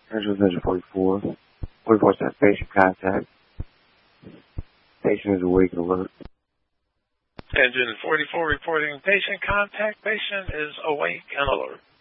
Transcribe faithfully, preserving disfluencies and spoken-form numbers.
Engine Engine forty-four. forty-four says patient contact. Patient is awake and alert. Engine forty-four reporting patient contact. Patient is awake and alert.